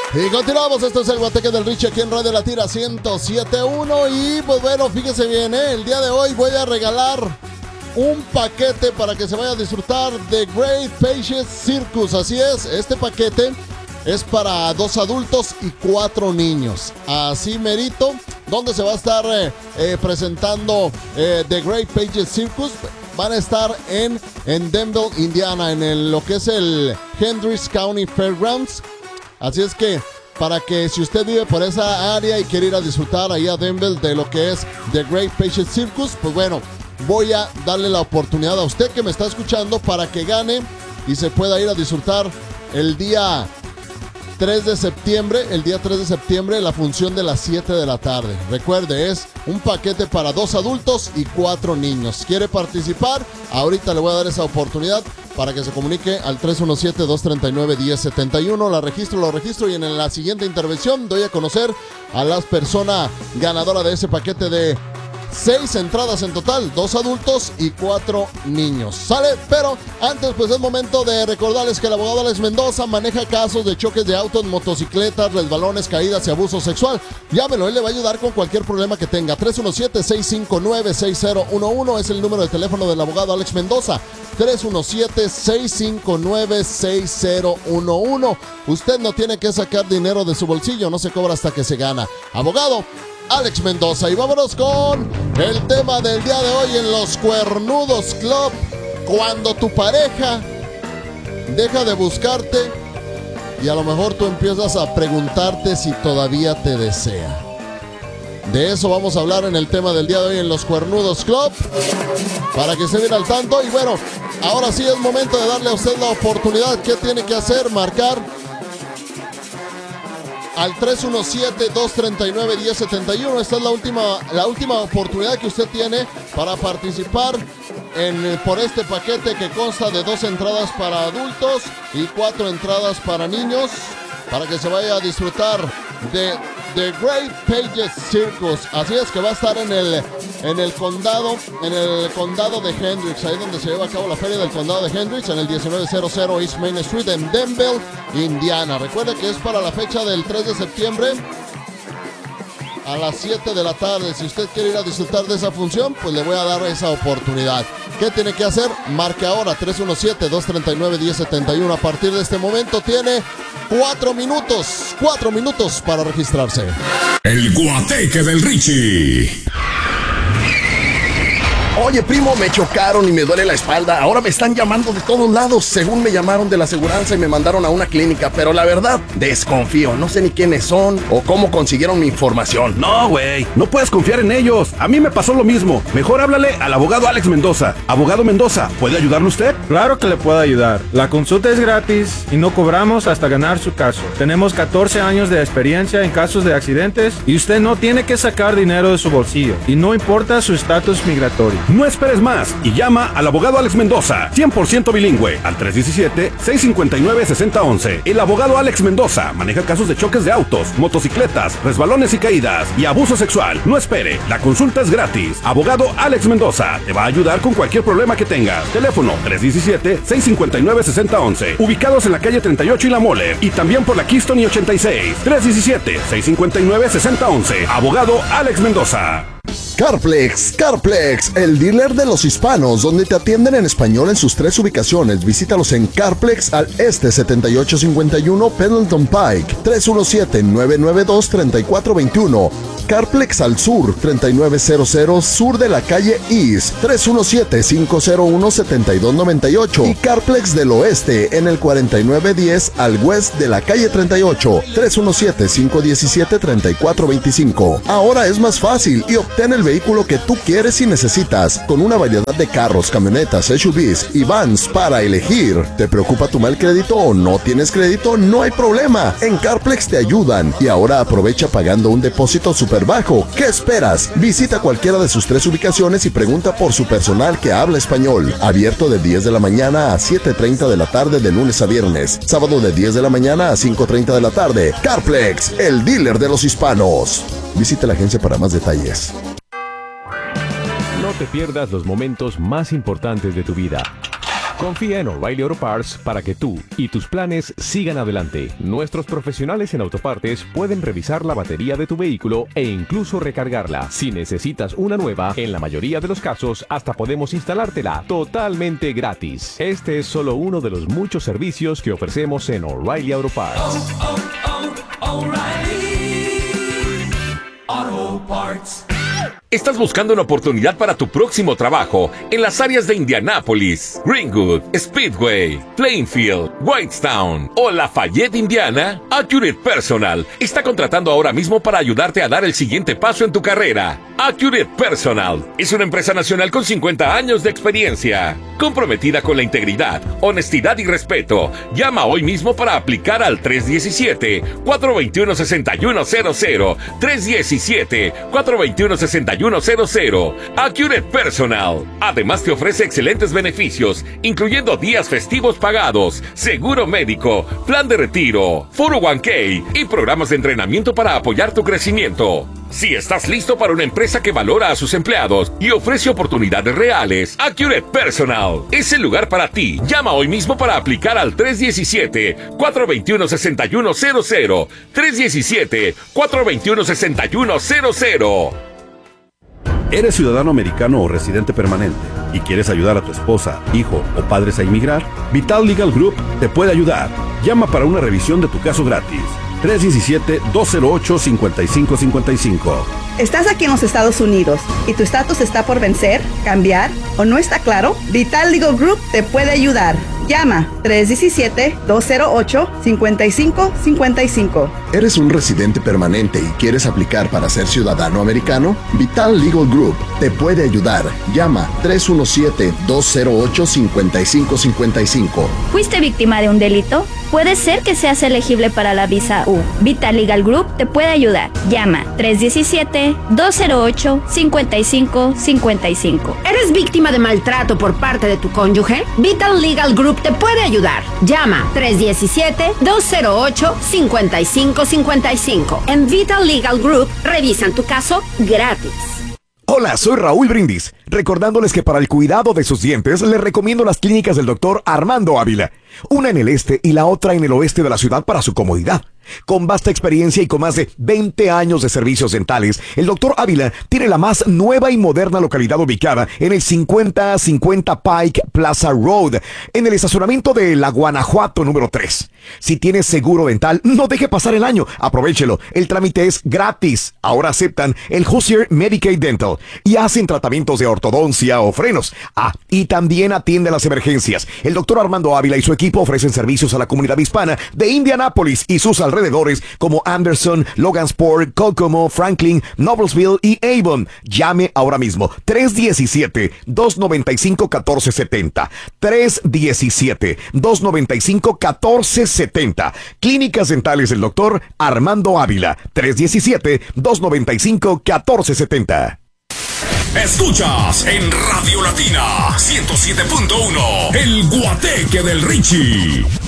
Y continuamos, esto es el Guateque del Richie aquí en Radio La Tira 107.1. Y pues bueno, fíjese bien, el día de hoy voy a regalar un paquete para que se vaya a disfrutar de Great Pages Circus. Así es, este paquete es para 2 adultos y 4 niños. Así merito, donde se va a estar presentando The Great Pages Circus. Van a estar en Denville, Indiana, en lo que es el Hendricks County Fairgrounds. Así es que, para que si usted vive por esa área y quiere ir a disfrutar ahí a Denville de lo que es The Great Pages Circus, pues bueno, voy a darle la oportunidad a usted que me está escuchando para que gane y se pueda ir a disfrutar el día 3 de septiembre, la función de las 7 de la tarde. Recuerde, es un paquete para 2 adultos y 4 niños. ¿Quiere participar? Ahorita le voy a dar esa oportunidad para que se comunique al 317-239-1071. Lo registro y en la siguiente intervención doy a conocer a la persona ganadora de ese paquete de 6 entradas en total, 2 adultos y 4 niños. ¿Sale? Pero antes, pues es momento de recordarles que el abogado Alex Mendoza maneja casos de choques de autos, motocicletas, resbalones, caídas y abuso sexual. Llámelo, él le va a ayudar con cualquier problema que tenga. 317-659-6011 es el número de teléfono del abogado Alex Mendoza. 317-659-6011. Usted no tiene que sacar dinero de su bolsillo, no se cobra hasta que se gana. Abogado Alex Mendoza. Y vámonos con el tema del día de hoy en Los Cuernudos Club. Cuando tu pareja deja de buscarte y a lo mejor tú empiezas a preguntarte si todavía te desea. De eso vamos a hablar en el tema del día de hoy en Los Cuernudos Club, para que se vea al tanto. Y bueno, ahora sí es momento de darle a usted la oportunidad. ¿Qué tiene que hacer? Marcar al 317-239-1071. Esta es la última oportunidad que usted tiene para participar por este paquete que consta de 2 entradas para adultos y 4 entradas para niños, para que se vaya a disfrutar de The Great Pages Circus. Así es que va a estar en el condado de Hendricks, ahí donde se lleva a cabo la feria del condado de Hendricks, en el 1900 East Main Street en Denville, Indiana. Recuerde que es para la fecha del 3 de septiembre a las 7 de la tarde. Si usted quiere ir a disfrutar de esa función, pues le voy a dar esa oportunidad. ¿Qué tiene que hacer? Marque ahora 317-239-1071. A partir de este momento tiene 4 minutos para registrarse. El Guateque del Richie. Oye, primo, me chocaron y me duele la espalda. Ahora me están llamando de todos lados. Según me llamaron de la aseguranza y me mandaron a una clínica. Pero la verdad, desconfío. No sé ni quiénes son o cómo consiguieron mi información. No, güey, no puedes confiar en ellos. A mí me pasó lo mismo. Mejor háblale al abogado Alex Mendoza. Abogado Mendoza, ¿puede ayudarle usted? Claro que le puedo ayudar. La consulta es gratis y no cobramos hasta ganar su caso. Tenemos 14 años de experiencia en casos de accidentes y usted no tiene que sacar dinero de su bolsillo. Y no importa su estatus migratorio. No esperes más y llama al abogado Alex Mendoza, 100% bilingüe, al 317-659-6011. El abogado Alex Mendoza maneja casos de choques de autos, motocicletas, resbalones y caídas y abuso sexual. No espere, la consulta es gratis. Abogado Alex Mendoza te va a ayudar con cualquier problema que tengas. Teléfono 317-659-6011. Ubicados en la calle 38 y La Mole, y también por la Keystone y 86. 317-659-6011. Abogado Alex Mendoza. Carplex, el dealer de los hispanos, donde te atienden en español en sus 3 ubicaciones. Visítalos en Carplex al este 7851 Pendleton Pike, 317-992-3421. Carplex al sur, 3900 sur de la calle East, 317-501-7298. Y Carplex del oeste en el 4910 al west de la calle 38, 317-517-3425. Ahora es más fácil y obtén el vehículo que tú quieres y necesitas, con una variedad de carros, camionetas, SUVs y vans para elegir. ¿Te preocupa tu mal crédito o no tienes crédito? No hay problema, en Carplex te ayudan. Y ahora aprovecha pagando un depósito súper bajo. ¿Qué esperas? Visita cualquiera de sus 3 ubicaciones y pregunta por su personal que habla español. Abierto de 10 de la mañana a 7:30 de la tarde de lunes a viernes. Sábado de 10 de la mañana a 5:30 de la tarde. Carplex, el dealer de los hispanos. Visita la agencia para más detalles. No te pierdas los momentos más importantes de tu vida. Confía en O'Reilly Auto Parts para que tú y tus planes sigan adelante. Nuestros profesionales en autopartes pueden revisar la batería de tu vehículo e incluso recargarla. Si necesitas una nueva, en la mayoría de los casos hasta podemos instalártela totalmente gratis. Este es solo uno de los muchos servicios que ofrecemos en O'Reilly Auto Parts. O'Reilly Auto Parts. ¿Estás buscando una oportunidad para tu próximo trabajo en las áreas de Indianápolis, Greenwood, Speedway, Plainfield, Whitestown o Lafayette, Indiana? Accurate Personal está contratando ahora mismo para ayudarte a dar el siguiente paso en tu carrera. Accurate Personal es una empresa nacional con 50 años de experiencia, comprometida con la integridad, honestidad y respeto. Llama hoy mismo para aplicar al 317-421-6100, 317-421-6100. Accurate Personal. Además te ofrece excelentes beneficios, incluyendo días festivos pagados, seguro médico, plan de retiro, 401k y programas de entrenamiento para apoyar tu crecimiento. Si estás listo para una empresa que valora a sus empleados y ofrece oportunidades reales, Accurate Personal es el lugar para ti. Llama hoy mismo para aplicar al 317-421-6100, 317-421-6100. ¿Eres ciudadano americano o residente permanente y quieres ayudar a tu esposa, hijo o padres a inmigrar? Vital Legal Group te puede ayudar. Llama para una revisión de tu caso gratis. 317-208-5555. ¿Estás aquí en los Estados Unidos y tu estatus está por vencer, cambiar o no está claro? Vital Legal Group te puede ayudar. Llama 317-208-5555. ¿Eres un residente permanente y quieres aplicar para ser ciudadano americano? Vital Legal Group te puede ayudar. Llama 317-208-5555. ¿Fuiste víctima de un delito? Puede ser que seas elegible para la visa U. Vital Legal Group te puede ayudar. Llama 317-208-5555. ¿Eres víctima de maltrato por parte de tu cónyuge? Vital Legal Group te puede ayudar. Llama 317-208-5555. En Vital Legal Group revisan tu caso gratis. Hola, soy Raúl Brindis, recordándoles que para el cuidado de sus dientes les recomiendo las clínicas del Dr. Armando Ávila, una en el este y la otra en el oeste de la ciudad para su comodidad. Con vasta experiencia y con más de 20 años de servicios dentales, el Dr. Ávila tiene la más nueva y moderna localidad ubicada en el 5050 Pike Plaza Road, en el estacionamiento de La Guanajuato número 3. Si tienes seguro dental, no deje pasar el año, aprovéchelo, el trámite es gratis. Ahora aceptan el Hoosier Medicaid Dental y hacen tratamientos de ortodoncia o frenos. Y también atiende las emergencias. El Dr. Armando Ávila y su equipo ofrecen servicios a la comunidad hispana de Indianápolis y sus alrededores como Anderson, Logansport, Kokomo, Franklin, Noblesville y Avon. Llame ahora mismo 317-295-1470. 317-295-1470. Clínicas dentales del Dr. Armando Ávila. 317-295-1470. Escuchas en Radio Latina 107.1 El Guateque del Richie.